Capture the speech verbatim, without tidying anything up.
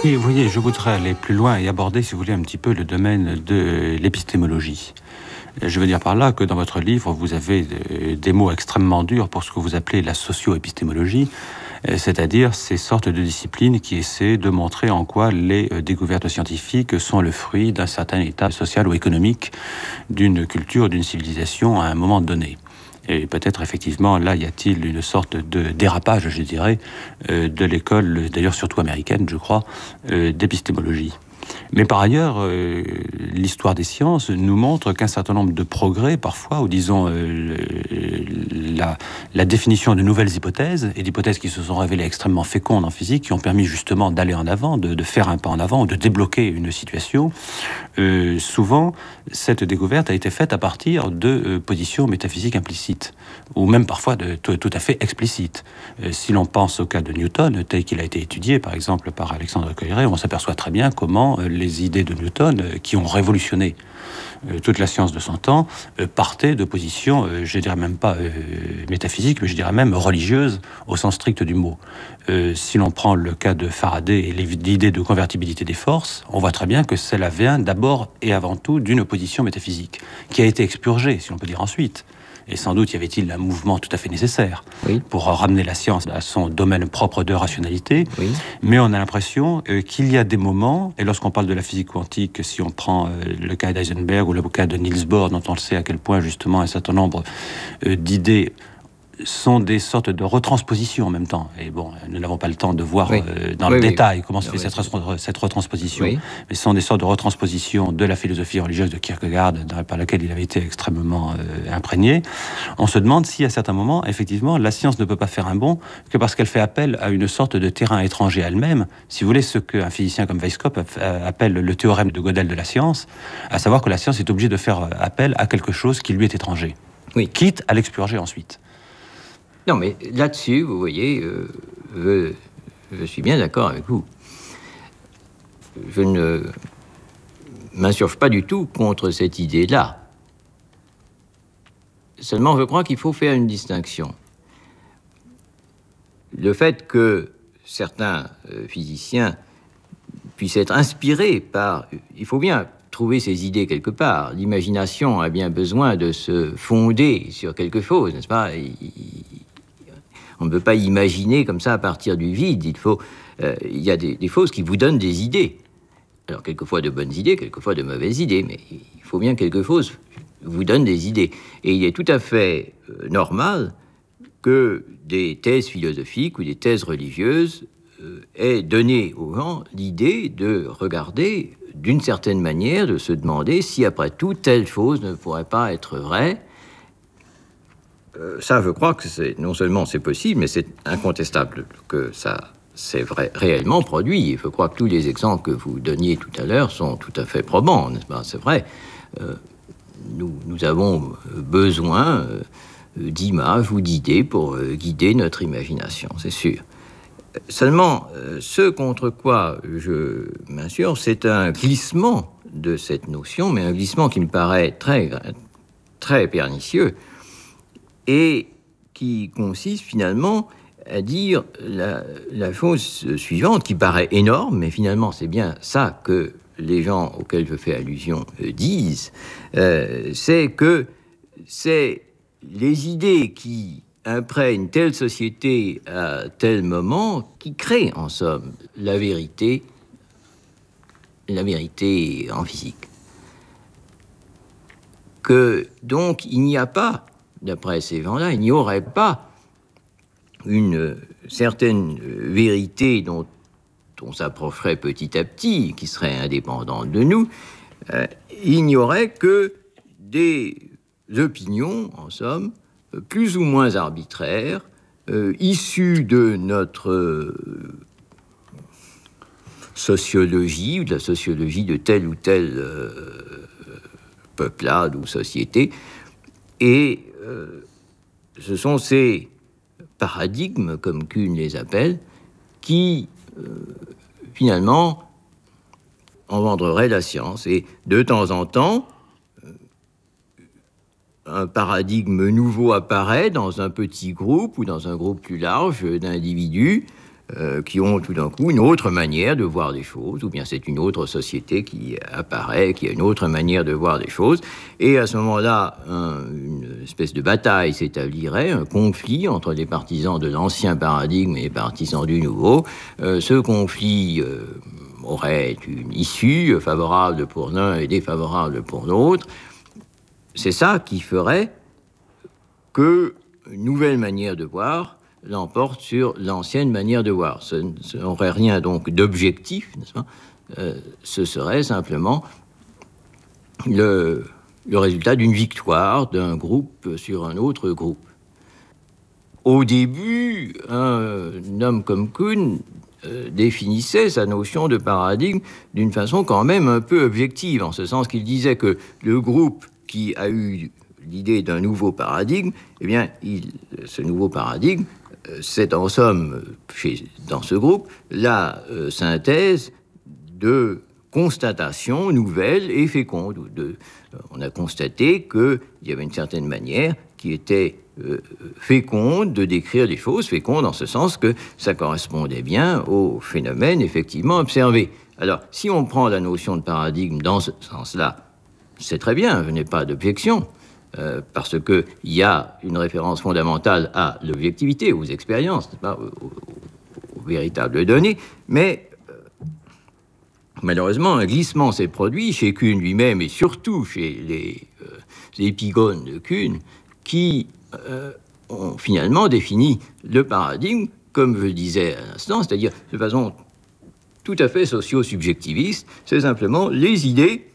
Oui, vous voyez, je voudrais aller plus loin et aborder, si vous voulez, un petit peu le domaine de l'épistémologie. Je veux dire par là que dans votre livre, vous avez des mots extrêmement durs pour ce que vous appelez la socio-épistémologie, c'est-à-dire ces sortes de disciplines qui essaient de montrer en quoi les découvertes scientifiques sont le fruit d'un certain état social ou économique d'une culture, d'une civilisation à un moment donné. Et peut-être, effectivement, là, y a-t-il une sorte de dérapage, je dirais, euh, de l'école, d'ailleurs surtout américaine, je crois, euh, d'épistémologie. Mais par ailleurs, euh, l'histoire des sciences nous montre qu'un certain nombre de progrès, parfois, ou disons euh, la, la définition de nouvelles hypothèses, et d'hypothèses qui se sont révélées extrêmement fécondes en physique, qui ont permis justement d'aller en avant, de, de faire un pas en avant, ou de débloquer une situation, euh, souvent, cette découverte a été faite à partir de euh, positions métaphysiques implicites, ou même parfois de, tout, tout à fait explicites. Euh, si l'on pense au cas de Newton, tel qu'il a été étudié, par exemple, par Alexandre Koyré, on s'aperçoit très bien comment euh, les idées de Newton, euh, qui ont révolutionné euh, toute la science de son temps, euh, partaient de positions, euh, je dirais même pas euh, métaphysiques, mais je dirais même religieuses, au sens strict du mot. Euh, si l'on prend le cas de Faraday et l'idée de convertibilité des forces, on voit très bien que cela vient d'abord et avant tout d'une position métaphysique, qui a été expurgée, si l'on peut dire ensuite. Et sans doute y avait-il un mouvement tout à fait nécessaire oui. pour ramener la science à son domaine propre de rationalité. Oui. Mais on a l'impression euh, qu'il y a des moments, et lorsqu'on parle de la physique quantique, si on prend euh, le cas d'Heisenberg ou le cas de Niels Bohr, dont on le sait à quel point justement un certain nombre euh, d'idées sont des sortes de retranspositions en même temps. Et bon, nous n'avons pas le temps de voir oui. euh, dans oui, le oui. détail comment se fait oui. cette, re- cette retransposition. Oui. Mais ce sont des sortes de retranspositions de la philosophie religieuse de Kierkegaard, dans, par laquelle il avait été extrêmement euh, imprégné. On se demande si, à certains moments, effectivement, la science ne peut pas faire un bond que parce qu'elle fait appel à une sorte de terrain étranger à elle-même. Si vous voulez, ce qu'un physicien comme Weishaupt appelle le théorème de Gödel de la science, à savoir que la science est obligée de faire appel à quelque chose qui lui est étranger. Oui. Quitte à l'expurger ensuite. Non, mais là-dessus, vous voyez, euh, je, je suis bien d'accord avec vous. Je ne m'insurge pas du tout contre cette idée-là. Seulement, je crois qu'il faut faire une distinction. Le fait que certains euh, physiciens puissent être inspirés par... Il faut bien trouver ces idées quelque part. L'imagination a bien besoin de se fonder sur quelque chose, n'est-ce pas ? Il, On ne peut pas imaginer comme ça à partir du vide. Il faut, euh, il y a des, des choses qui vous donnent des idées. Alors, quelquefois de bonnes idées, quelquefois de mauvaises idées, mais il faut bien que quelque chose vous donne des idées. Et il est tout à fait euh, normal que des thèses philosophiques ou des thèses religieuses euh, aient donné aux gens l'idée de regarder d'une certaine manière, de se demander si après tout, telle chose ne pourrait pas être vraie. Euh, ça, je crois que c'est, non seulement c'est possible, mais c'est incontestable que ça s'est vrai, réellement produit. Je crois que tous les exemples que vous donniez tout à l'heure sont tout à fait probants, n'est-ce pas ? C'est vrai. Euh, nous, nous avons besoin euh, d'images ou d'idées pour euh, guider notre imagination, c'est sûr. Seulement, euh, ce contre quoi je m'insurge, c'est un glissement de cette notion, mais un glissement qui me paraît très, très pernicieux, et qui consiste finalement à dire la, la chose suivante, qui paraît énorme, mais finalement c'est bien ça que les gens auxquels je fais allusion euh, disent, euh, c'est que c'est les idées qui imprègnent telle société à tel moment qui créent en somme la vérité, la vérité en physique. Que donc il n'y a pas, d'après ces gens-là, il n'y aurait pas une certaine vérité dont on s'approcherait petit à petit, qui serait indépendante de nous. Euh, il n'y aurait que des opinions, en somme, plus ou moins arbitraires, euh, issues de notre euh, sociologie, ou de la sociologie de telle ou telle euh, peuplade ou société, et euh, ce sont ces paradigmes, comme Kuhn les appelle, qui, euh, finalement, engendreraient la science. Et de temps en temps, euh, un paradigme nouveau apparaît dans un petit groupe ou dans un groupe plus large d'individus, euh, qui ont tout d'un coup une autre manière de voir les choses, ou bien c'est une autre société qui apparaît, qui a une autre manière de voir les choses. Et à ce moment-là, un, une espèce de bataille s'établirait, un conflit entre les partisans de l'ancien paradigme et les partisans du nouveau. Euh, ce conflit euh, aurait une issue favorable pour l'un et défavorable pour l'autre. C'est ça qui ferait que une nouvelle manière de voir l'emporte sur l'ancienne manière de voir. Ce n'aurait rien donc d'objectif, n'est-ce pas ? Euh, ce serait simplement le, le résultat d'une victoire d'un groupe sur un autre groupe. Au début, un, un homme comme Kuhn euh, définissait sa notion de paradigme d'une façon quand même un peu objective, en ce sens qu'il disait que le groupe qui a eu l'idée d'un nouveau paradigme, eh bien, il, ce nouveau paradigme, euh, c'est en somme, chez, dans ce groupe, la euh, synthèse de constatations nouvelles et fécondes. De, euh, on a constaté qu'il y avait une certaine manière qui était euh, féconde de décrire les choses, féconde en ce sens que ça correspondait bien aux phénomènes effectivement observés. Alors, si on prend la notion de paradigme dans ce sens-là, c'est très bien, je n'ai pas d'objection. Euh, parce qu'il y a une référence fondamentale à l'objectivité, aux expériences, pas, aux, aux, aux véritables données, mais euh, malheureusement, un glissement s'est produit chez Kuhn lui-même et surtout chez les, euh, les épigones de Kuhn qui euh, ont finalement défini le paradigme, comme je le disais à l'instant, c'est-à-dire de façon tout à fait socio-subjectiviste, c'est simplement les idées